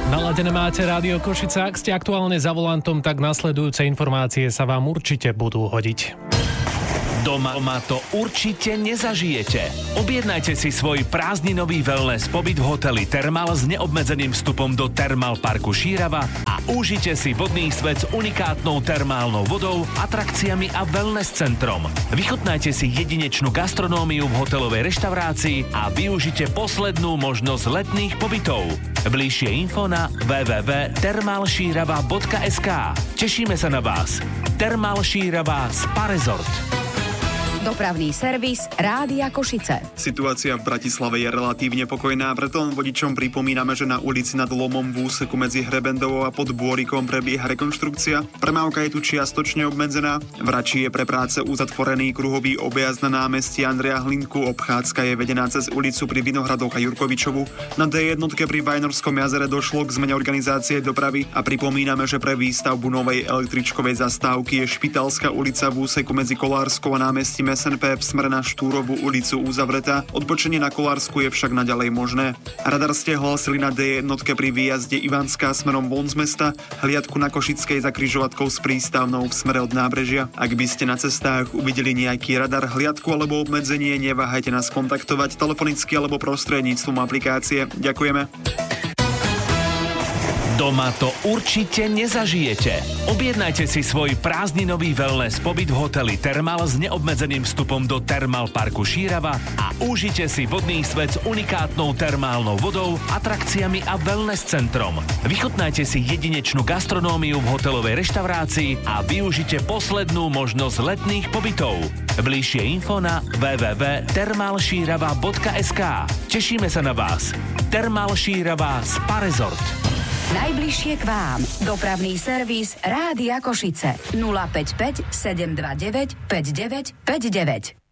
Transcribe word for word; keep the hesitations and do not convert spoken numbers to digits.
Naladené máte Rádio Košice. Ak ste aktuálne za volantom, tak nasledujúce informácie sa vám určite budú hodiť. Doma, doma to určite nezažijete. Objednajte si svoj prázdninový wellness pobyt v hoteli Thermal s neobmedzeným vstupom do Thermal parku Šírava a užite si vodný svet s unikátnou termálnou vodou, atrakciami a wellness centrom. Vychutnajte si jedinečnú gastronómiu v hotelovej reštaurácii a využite poslednú možnosť letných pobytov. Bližšie info na w w w bodka thermal šírava bodka es ká. Tešíme sa na vás. Thermal Šírava Spa Resort. Dopravný servis Rádia Košice. Situácia v Bratislave je relatívne pokojná, preto len vodičom pripomíname, že na ulici Nad Lomom v úseku medzi Hrebendovou a pod Bôrikom prebieha rekonštrukcia. Premávka je tu čiastočne obmedzená. V Rači je pre práce uzatvorený kruhový objazd na námestí Andreja Hlinku. Obchádzka je vedená cez ulicu pri Vinohradoch a Jurkovičovu. Na dé jedna pri Vajnorskom jazere došlo k zmene organizácie dopravy a pripomíname, že pre výstavbu novej električkovej zastávky je Špitalská ulica v úseku medzi Kolárskou a námestím es en pé v smere na Štúrovú ulicu uzavretá. Odbočenie na Kolársku je však naďalej možné. Radar ste hlásili na dé jedna pri výjazde Ivanská smerom von z mesta, hliadku na Košickej za križovatkou s prístavnou v smere od nábrežia. Ak by ste na cestách uvideli nejaký radar, hliadku alebo obmedzenie, neváhajte nás kontaktovať telefonicky alebo prostredníctvom aplikácie. Ďakujeme. Doma to určite nezažijete. Objednajte si svoj prázdninový wellness pobyt v hoteli Thermal s neobmedzeným vstupom do Thermal parku Šírava a užite si vodný svet s unikátnou termálnou vodou, atrakciami a wellness centrom. Vychutnajte si jedinečnú gastronómiu v hotelovej reštaurácii a využite poslednú možnosť letných pobytov. Bližšie info na w w w bodka thermal šírava bodka es ká. Tešíme sa na vás. Thermal Šírava Spa Resort. Najbližšie k vám. Dopravný servis Rádia Košice. nula päť päť sedem dva deväť päť deväť päť deväť.